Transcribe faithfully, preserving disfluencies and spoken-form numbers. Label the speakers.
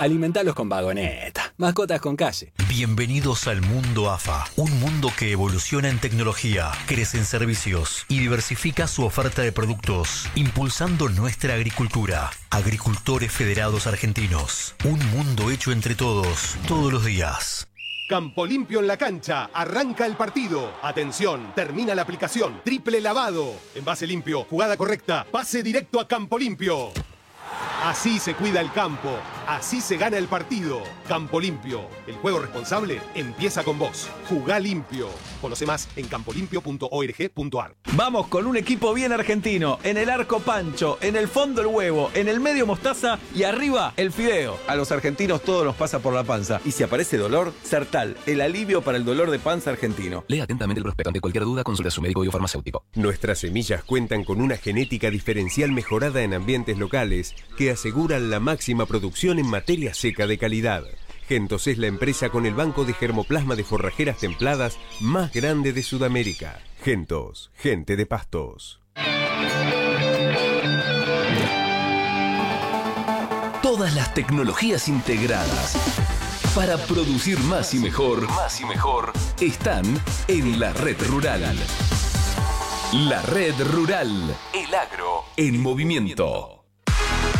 Speaker 1: Alimentalos con Vagoneta. Mascotas con calle.
Speaker 2: Bienvenidos al mundo A F A. Un mundo que evoluciona en tecnología, crece en servicios y diversifica su oferta de productos, impulsando nuestra agricultura. Agricultores Federados Argentinos. Un mundo hecho entre todos, todos los días.
Speaker 3: Campo Limpio en la cancha, arranca el partido. Atención, termina la aplicación. Triple lavado. Envase limpio, jugada correcta, pase directo a Campo Limpio. Así se cuida el campo, así se gana el partido. Campo Limpio, el juego responsable empieza con vos. Jugá limpio. Conoce más en campo limpio punto org punto ar.
Speaker 4: Vamos con un equipo bien argentino. En el arco Pancho, en el fondo el huevo, en el medio mostaza y arriba el fideo. A los argentinos todo nos pasa por la panza. Y si aparece dolor, Sertal, el alivio para el dolor de panza argentino.
Speaker 5: Lea atentamente el prospecto. Ante cualquier duda, consulte a su médico biofarmacéutico.
Speaker 6: Nuestras semillas cuentan con una genética diferencial mejorada en ambientes locales que aseguran la máxima producción en materia seca de calidad. Gentos es la empresa con el banco de germoplasma de forrajeras templadas más grande de Sudamérica. Gentos, gente de pastos.
Speaker 7: Todas las tecnologías integradas para producir más y mejor, más y mejor, están en la red rural. La red rural. El agro en movimiento.